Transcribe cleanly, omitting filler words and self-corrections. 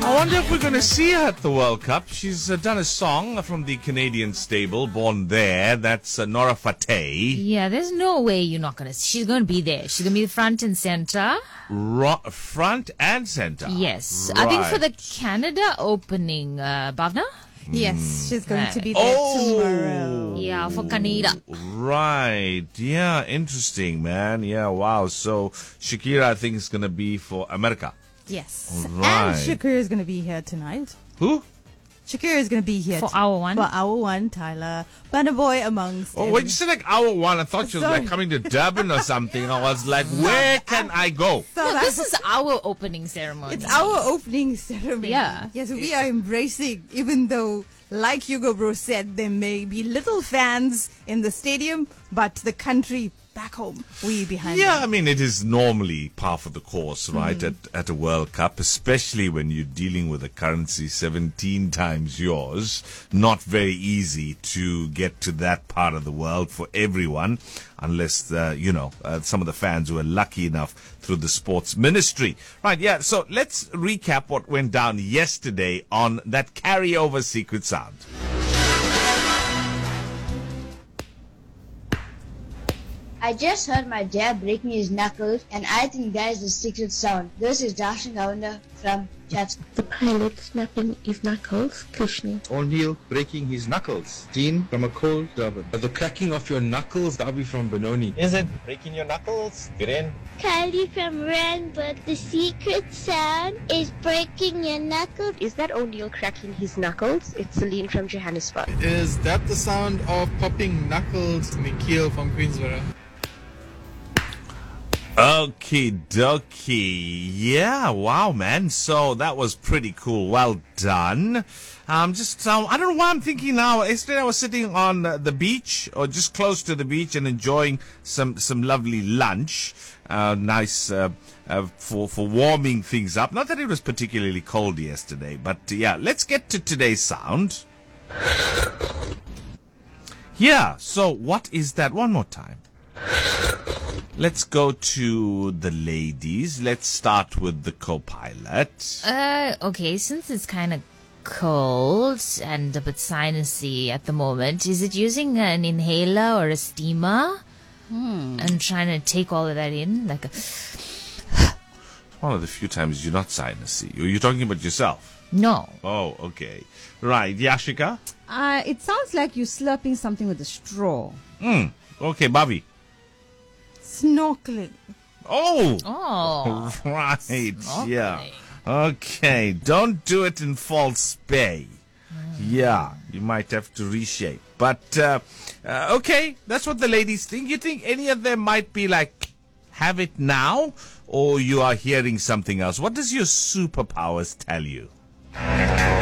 I wonder if we're going to see her at the World Cup. She's done a song from the Canadian stable, Born There. That's Nora Fateh. Yeah, there's no way you're not going to. She's going to be there. She's going to be front and center. Front and center. Yes. Right. I think for the Canada opening, Bhavna? Yes, she's going to be there tomorrow. Yeah, for Canada. Right. Yeah, interesting, man. Yeah, wow. So Shakira, I think, is going to be for America. Yes. Right. And Shakira is going to be here tonight. Who? Shakira is going to be here For our one? For our one, Tyler. Burna Boy amongst Oh, when you said like hour one, I thought she was like coming to Durban or something. I was like, where can I go? No, this is our opening ceremony. It's our opening ceremony. Yeah. Yes, we are embracing, even though, like Hugo Bro said, there may be little fans in the stadium, but the country back home, we behind Yeah, them. I mean, it is normally par for the course, right, at a World Cup, especially when you're dealing with a currency 17 times yours. Not very easy to get to that part of the world for everyone, unless, some of the fans who are lucky enough through the sports ministry. Right, yeah, so let's recap what went down yesterday on that carryover secret sound. I just heard my dad breaking his knuckles, and I think that is the secret sound. This is Darshan Gavanda from Chats. The pilot snapping his knuckles, Krishna. O'Neill breaking his knuckles. Dean from a cold Durban. The cracking of your knuckles, Darby from Benoni. Is it breaking your knuckles? Viren? Kylie from Randburg. The secret sound is breaking your knuckles. Is that O'Neill cracking his knuckles? It's Celine from Johannesburg. Is that the sound of popping knuckles? Nikhil from Queensborough. Okie dokie. Yeah, wow, man. So that was pretty cool. Well done. I don't know why I'm thinking now. Yesterday I was sitting on the beach or just close to the beach and enjoying some lovely lunch. Nice for warming things up. Not that it was particularly cold yesterday, but yeah, let's get to today's sound. Yeah, so what is that? One more time. Let's go to the ladies. Let's start with the co-pilot. Okay, since it's kind of cold and a bit sinusy at the moment, is it using an inhaler or a steamer? And trying to take all of that in? Like One of the few times you're not sinusy. You're talking about yourself. No. Oh, okay. Right. Yashika? It sounds like you're slurping something with a straw. Okay, Bobby. Snorkeling. Oh. Right. Snorkeling. Yeah. Okay. Don't do it in false bay. Yeah. You might have to reshape. But, okay. That's what the ladies think. You think any of them might be like, have it now? Or you are hearing something else? What does your superpowers tell you?